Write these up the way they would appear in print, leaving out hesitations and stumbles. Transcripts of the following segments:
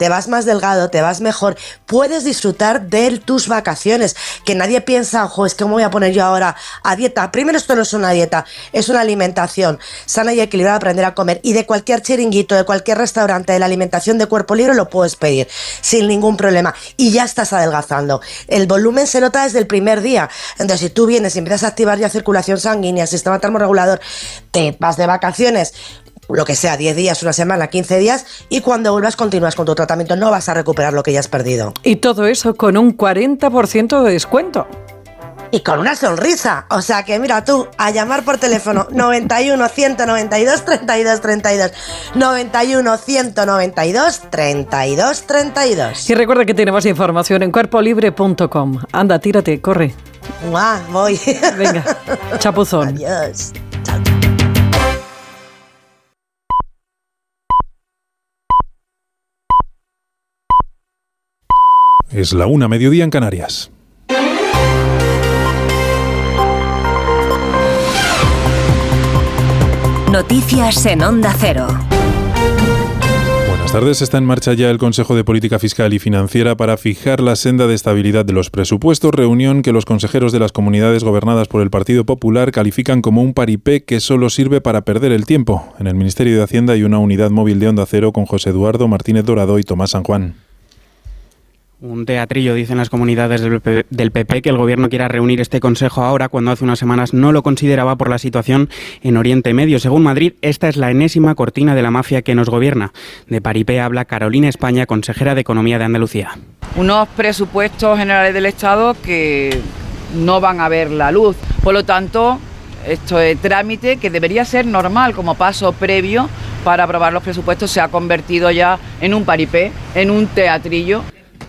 te vas más delgado, te vas mejor, puedes disfrutar de tus vacaciones, que nadie piensa, ojo, es que me voy a poner yo ahora a dieta. Primero, esto no es una dieta, es una alimentación sana y equilibrada, aprender a comer, y de cualquier chiringuito, de cualquier restaurante, de la alimentación de Cuerpo Libre lo puedes pedir sin ningún problema y ya estás adelgazando. El volumen se nota desde el primer día. Entonces, si tú vienes y empiezas a activar ya circulación sanguínea, sistema termorregulador, te vas de vacaciones, lo que sea, 10 días, una semana, 15 días, y cuando vuelvas continúas con tu tratamiento, no vas a recuperar lo que ya has perdido. Y todo eso con un 40% de descuento. Y con una sonrisa. O sea que mira tú, a llamar por teléfono 91 192 32 32. 91 192 32 32. Y recuerda que tenemos información en cuerpolibre.com. Anda, tírate, corre. Voy. Venga, chapuzón. Adiós. Chao. Es la 1:00 mediodía en Canarias. Noticias en Onda Cero. Buenas tardes. Está en marcha ya el Consejo de Política Fiscal y Financiera para fijar la senda de estabilidad de los presupuestos, reunión que los consejeros de las comunidades gobernadas por el Partido Popular califican como un paripé que solo sirve para perder el tiempo. En el Ministerio de Hacienda hay una unidad móvil de Onda Cero con José Eduardo Martínez Dorado y Tomás San Juan. Un teatrillo, dicen las comunidades del PP, que el Gobierno quiera reunir este Consejo ahora, cuando hace unas semanas no lo consideraba por la situación en Oriente Medio. Según Madrid, esta es la enésima cortina de la mafia que nos gobierna. De paripé habla Carolina España, consejera de Economía de Andalucía. Unos presupuestos generales del Estado que no van a ver la luz. Por lo tanto, esto es trámite que debería ser normal como paso previo para aprobar los presupuestos. Se ha convertido ya en un paripé, en un teatrillo.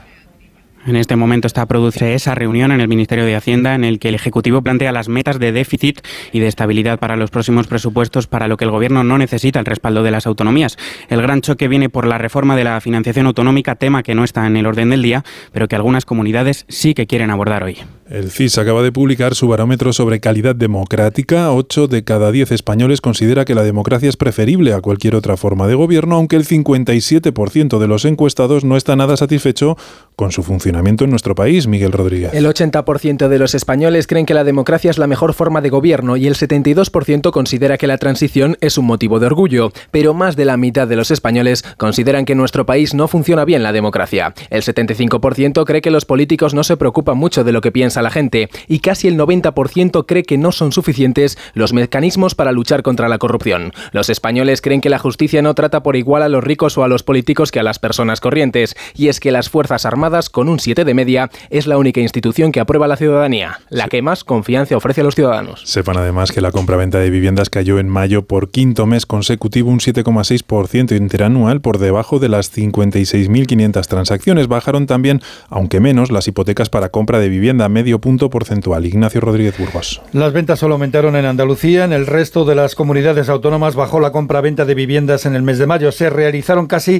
En este momento está a producirse esa reunión en el Ministerio de Hacienda en el que el Ejecutivo plantea las metas de déficit y de estabilidad para los próximos presupuestos, para lo que el Gobierno no necesita el respaldo de las autonomías. El gran choque viene por la reforma de la financiación autonómica, tema que no está en el orden del día, pero que algunas comunidades sí que quieren abordar hoy. El CIS acaba de publicar su barómetro sobre calidad democrática. 8 de cada 10 españoles considera que la democracia es preferible a cualquier otra forma de gobierno, aunque el 57% de los encuestados no está nada satisfecho con su funcionamiento en nuestro país. Miguel Rodríguez. El 80% de los españoles creen que la democracia es la mejor forma de gobierno y el 72% considera que la transición es un motivo de orgullo. Pero más de la mitad de los españoles consideran que en nuestro país no funciona bien la democracia. El 75% cree que los políticos no se preocupan mucho de lo que piensa la gente y casi el 90% cree que no son suficientes los mecanismos para luchar contra la corrupción. Los españoles creen que la justicia no trata por igual a los ricos o a los políticos que a las personas corrientes, y es que las Fuerzas Armadas, con un 7 de media, es la única institución que aprueba la ciudadanía, la que más confianza ofrece a los ciudadanos. Sepan además que la compra-venta de viviendas cayó en mayo por quinto mes consecutivo un 7,6% interanual, por debajo de las 56.500 transacciones. Bajaron también, aunque menos, las hipotecas para compra de vivienda, medio punto porcentual. Ignacio Rodríguez Burgos. Las ventas solo aumentaron en Andalucía. En el resto de las comunidades autónomas bajó la compra-venta de viviendas en el mes de mayo. Se realizaron casi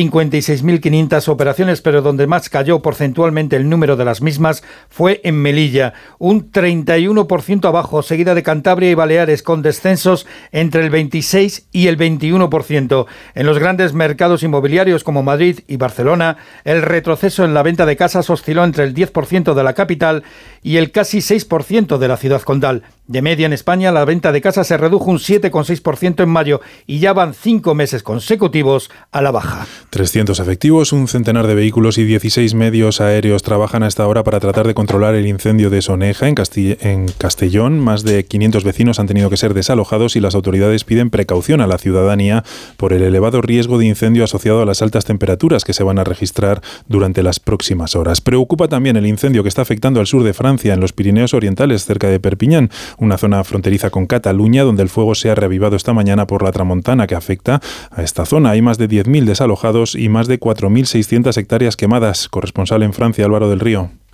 56.500 operaciones, pero donde más cayó porcentualmente el número de las mismas fue en Melilla, un 31% abajo, seguida de Cantabria y Baleares, con descensos entre el 26 y el 21%. En los grandes mercados inmobiliarios como Madrid y Barcelona, el retroceso en la venta de casas osciló entre el 10% de la capital y el casi 6% de la ciudad condal. De media en España, la venta de casas se redujo un 7,6% en mayo y ya van 5 meses consecutivos a la baja. 300 efectivos, un centenar de vehículos y 16 medios aéreos trabajan a esta hora para tratar de controlar el incendio de Soneja, en Castellón. Más de 500 vecinos han tenido que ser desalojados y las autoridades piden precaución a la ciudadanía por el elevado riesgo de incendio asociado a las altas temperaturas que se van a registrar durante las próximas horas. Preocupa también el incendio que está afectando al sur de Francia, en los Pirineos Orientales, cerca de Perpiñán, una zona fronteriza con Cataluña, donde el fuego se ha reavivado esta mañana por la tramontana que afecta a esta zona. Hay más de 10.000 desalojados y más de 4.600 hectáreas quemadas. Corresponsal en Francia, Álvaro del Río.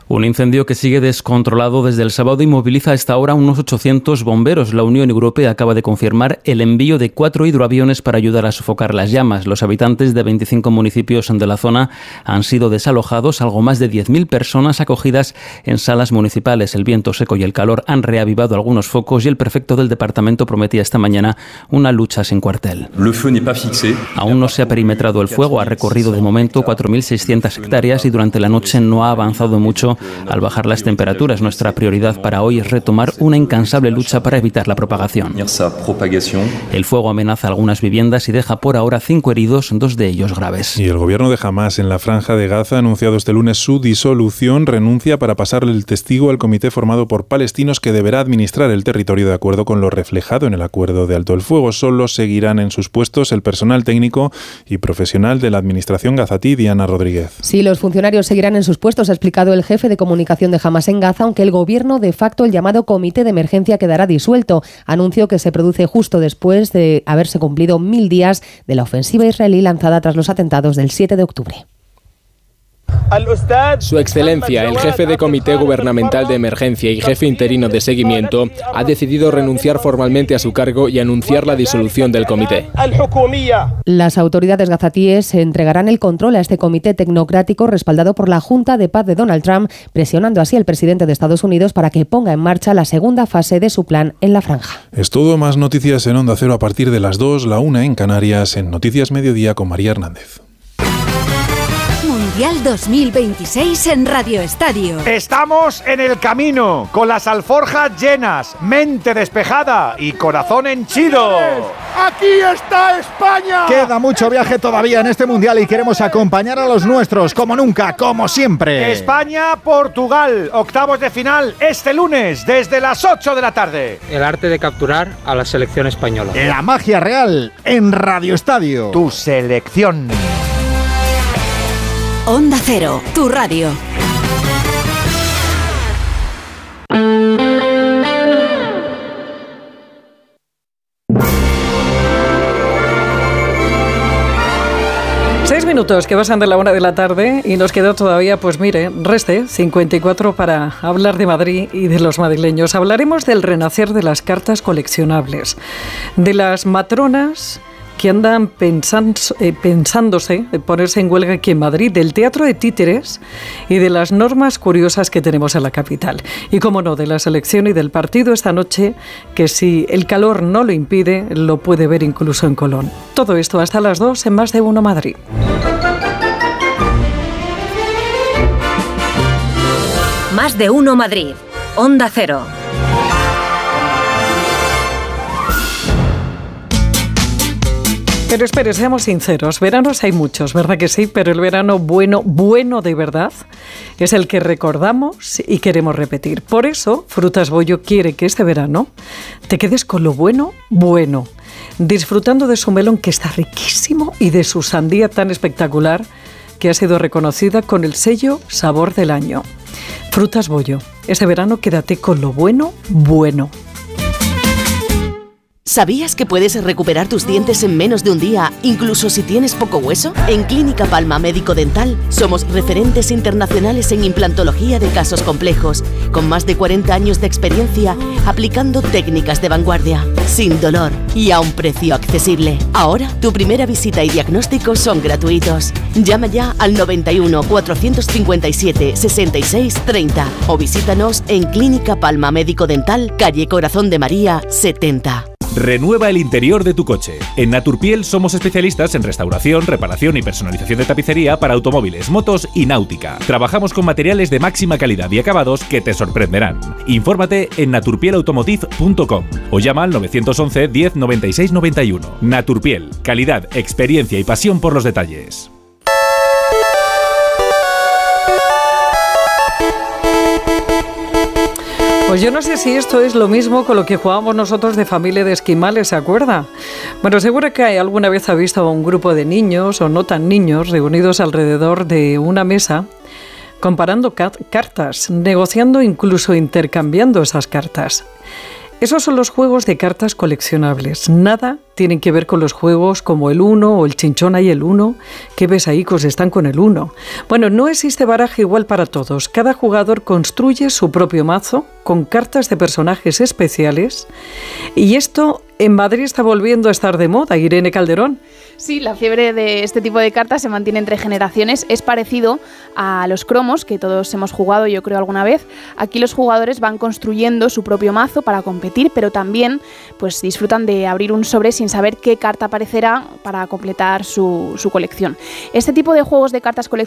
Un incendio que sigue descontrolado desde el sábado y moviliza a esta hora unos 800 bomberos. La Unión Europea acaba de confirmar el envío de 4 hidroaviones para ayudar a sofocar las llamas. Los habitantes de 25 municipios de la zona han sido desalojados, algo más de 10.000 personas acogidas en salas municipales. El viento seco y el calor han reavivado algunos focos y el prefecto del departamento prometía esta mañana una lucha sin cuartel. Aún no se ha perimetrado el fuego, ha recorrido de momento 4.600 hectáreas y durante la noche no ha avanzado mucho al bajar las temperaturas. Nuestra prioridad para hoy es retomar una incansable lucha para evitar la propagación. El fuego amenaza algunas viviendas y deja por ahora 5 heridos, 2 de ellos graves. Y el gobierno de Hamás en la Franja de Gaza ha anunciado este lunes su disolución, renuncia para pasarle el testigo al comité formado por palestinos que deberá administrar el territorio de acuerdo con lo reflejado en el acuerdo de alto el fuego. Solo seguirán en sus puestos el personal técnico y profesional de la administración gazatí. Diana Rodríguez. Sí, los funcionarios seguirán en sus puestos, ha explicado el jefe de comunicación de Hamás en Gaza, aunque el gobierno de facto, el llamado comité de emergencia, quedará disuelto. Anuncio que se produce justo después de haberse cumplido 1000 días de la ofensiva israelí lanzada tras los atentados del 7 de octubre. Su Excelencia, el jefe de Comité Gubernamental de Emergencia y jefe interino de seguimiento, ha decidido renunciar formalmente a su cargo y anunciar la disolución del comité. Las autoridades gazatíes entregarán el control a este comité tecnocrático respaldado por la Junta de Paz de Donald Trump, presionando así al presidente de Estados Unidos para que ponga en marcha la segunda fase de su plan en la franja. Es todo, más noticias en Onda Cero a partir de las 2, la 1 en Canarias, en Noticias Mediodía con María Hernández. Mundial 2026 en Radio Estadio. Estamos en el camino, con las alforjas llenas, mente despejada y corazón henchido. ¡Aquí está España! Queda mucho viaje todavía en este Mundial y queremos acompañar a los nuestros, como nunca, como siempre. España-Portugal, octavos de final, este lunes, desde las 8 de la tarde. El arte de capturar a la selección española. La magia real en Radio Estadio. Tu selección. Onda Cero, tu radio. Minutos que pasan de la 1 de la tarde y nos queda todavía, pues mire, reste 54 para hablar de Madrid y de los madrileños. Hablaremos del renacer de las cartas coleccionables, de las matronas que andan pensándose ponerse en huelga aquí en Madrid, del teatro de títeres y de las normas curiosas que tenemos en la capital. Y, como no, de la selección y del partido esta noche, que si el calor no lo impide, lo puede ver incluso en Colón. Todo esto hasta las 2 en Más de Uno Madrid. Más de Uno Madrid. Onda Cero. Pero espere, seamos sinceros, veranos hay muchos, ¿verdad que sí? Pero el verano bueno de verdad es el que recordamos y queremos repetir. Por eso, Frutas Bollo quiere que este verano te quedes con lo bueno, disfrutando de su melón que está riquísimo y de su sandía tan espectacular que ha sido reconocida con el sello Sabor del Año. Frutas Bollo, este verano quédate con lo bueno. ¿Sabías que puedes recuperar tus dientes en menos de un día, incluso si tienes poco hueso? En Clínica Palma Médico Dental somos referentes internacionales en implantología de casos complejos, con más de 40 años de experiencia aplicando técnicas de vanguardia, sin dolor y a un precio accesible. Ahora, tu primera visita y diagnóstico son gratuitos. Llama ya al 91 457 66 30 o visítanos en Clínica Palma Médico Dental, calle Corazón de María 70. Renueva el interior de tu coche. En Naturpiel somos especialistas en restauración, reparación y personalización de tapicería para automóviles, motos y náutica. Trabajamos con materiales de máxima calidad y acabados que te sorprenderán. Infórmate en naturpielautomotive.com o llama al 911 10 96 91. Naturpiel, calidad, experiencia y pasión por los detalles. Pues yo no sé si esto es lo mismo con lo que jugábamos nosotros de familia de esquimales, ¿se acuerda? Bueno, seguro que alguna vez ha visto a un grupo de niños o no tan niños reunidos alrededor de una mesa comparando cartas, negociando, incluso intercambiando esas cartas. Esos son los juegos de cartas coleccionables. Nada tienen que ver con los juegos como el Uno o el Chinchón hay el Uno. ¿Qué ves ahí que os están con el Uno? Bueno, no existe baraja igual para todos. Cada jugador construye su propio mazo con cartas de personajes especiales. Y esto en Madrid está volviendo a estar de moda. Irene Calderón. Sí, la fiebre de este tipo de cartas se mantiene entre generaciones. Es parecido a los cromos, que todos hemos jugado, yo creo, alguna vez. Aquí los jugadores van construyendo su propio mazo para competir, pero también pues, disfrutan de abrir un sobre sin saber qué carta aparecerá para completar su colección. Este tipo de juegos de cartas coleccionables